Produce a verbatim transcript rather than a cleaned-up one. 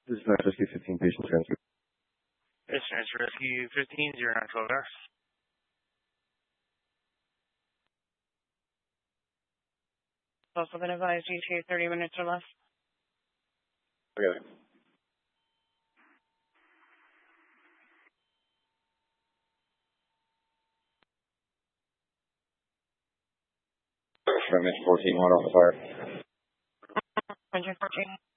This is Nurse Rescue fifteen, patient transfer. It's Nurse Rescue fifteen, zero nine twelve hours. Also been advised you to thirty minutes or less. Okay. French fourteen, one on the fire. one fourteen.